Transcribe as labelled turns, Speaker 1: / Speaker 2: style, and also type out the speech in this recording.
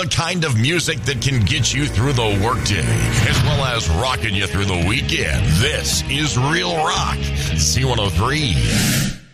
Speaker 1: The kind of music that can get you through the workday, as well as rocking you through the weekend. This is Real Rock, Z103.